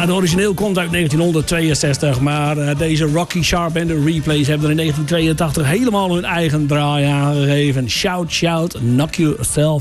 het origineel komt uit 1962, maar deze Rocky Sharp en de Replays hebben er in 1982 helemaal hun eigen draai aan gegeven. Shout, shout, knock yourself